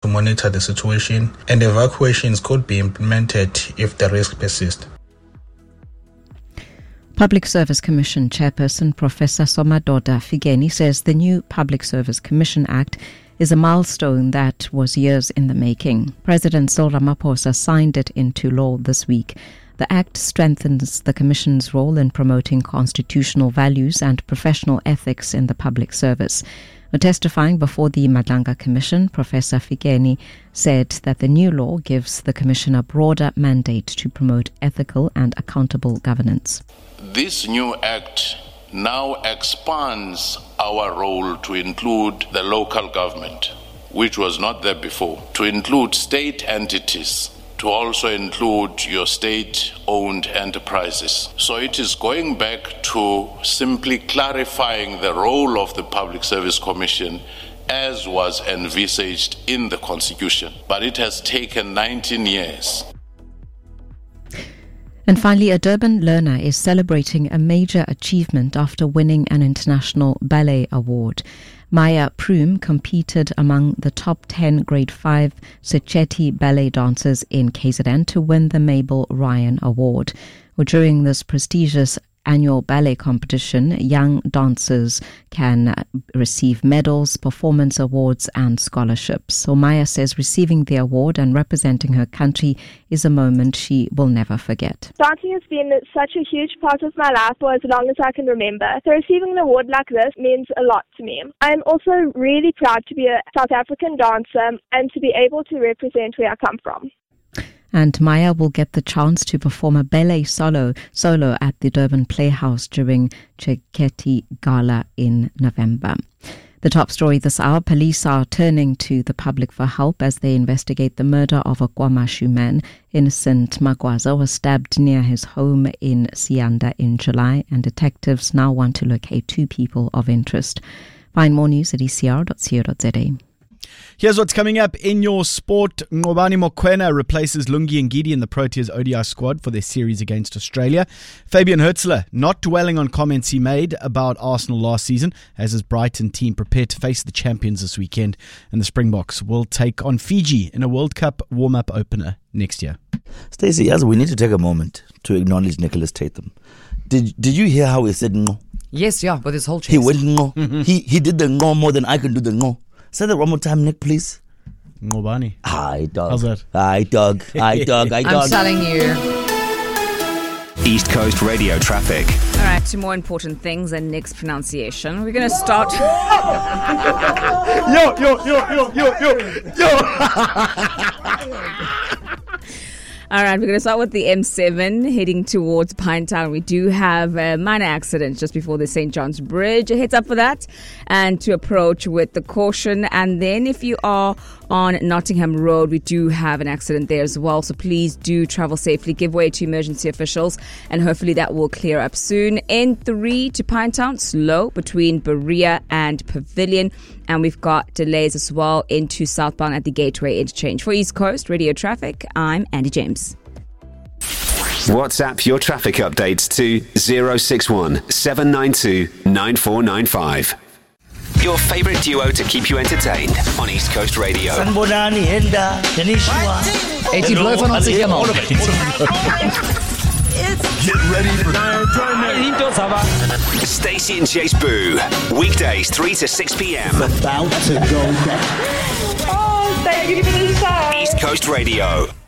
monitor the situation, and evacuations could be implemented if the risk persists. Public Service Commission Chairperson Professor Somadoda Figeni says the new Public Service Commission Act is a milestone that was years in the making. President Cyril Ramaphosa signed it into law this week. The Act strengthens the Commission's role in promoting constitutional values and professional ethics in the public service. Testifying before the Madlanga Commission, Professor Figeni said that the new law gives the Commission a broader mandate to promote ethical and accountable governance. This new Act now expands our role to include the local government, which was not there before, to include state entities, to also include your state-owned enterprises. So it is going back to simply clarifying the role of the Public Service Commission as was envisaged in the Constitution. But it has taken 19 years. And finally, a Durban learner is celebrating a major achievement after winning an International Ballet Award. Maya Prume competed among the top 10 grade 5 Secheti ballet dancers in KZN to win the Mabel Ryan Award. During this prestigious annual ballet competition, young dancers can receive medals, performance awards and scholarships. So Maya says receiving the award and representing her country is a moment she will never forget. Dancing has been such a huge part of my life for as long as I can remember. So receiving an award like this means a lot to me. I'm also really proud to be a South African dancer and to be able to represent where I come from. And Maya will get the chance to perform a ballet solo at the Durban Playhouse during Cheketi Gala in November. The top story this hour, police are turning to the public for help as they investigate the murder of a KwaMashu man. Innocent Magwaza was stabbed near his home in Sianda in July, and detectives now want to locate 2 people of interest. Find more news at ecr.co.za. Here's what's coming up in your sport. Ngobani Mokoena replaces Lungi Ngidi in the Proteas ODI squad for their series against Australia. Fabian Hurtzler not dwelling on comments he made about Arsenal last season as his Brighton team prepare to face the champions this weekend. And the Springboks will take on Fiji in a World Cup warm-up opener next year. Stacey, yes, we need to take a moment to acknowledge Nicholas Tatham. Did you hear how he said no? Yes, yeah, with his whole chest. He went no. He did the no more than I can do the no. Say that one more time, Nick, please. Ngobani. Hi, dog. How's that? Hi, dog. Hi, dog. Hi, dog. I'm telling you. East Coast Radio traffic. All right, 2 more important things and Nick's pronunciation. We're going to start... All right, we're going to start with the M7 heading towards Pinetown. We do have a minor accident just before the St. John's Bridge. A heads up for that and to approach with the caution. And then if you are on Nottingham Road, we do have an accident there as well. So please do travel safely. Give way to emergency officials and hopefully that will clear up soon. N3 to Pinetown, slow between Berea and Pavilion. And we've got delays as well into southbound at the Gateway Interchange. For East Coast Radio Traffic, I'm Andy James. WhatsApp your traffic updates to 061 792 9495. Your favourite duo to keep you entertained on East Coast Radio. Sanbonani, Henda, Janishwa. 80 blow van ons helemaal. Get ready for Stacey and Chase Boo. Weekdays 3 to 6 p.m. About to go down. Oh, thank you for the show. East Coast Radio.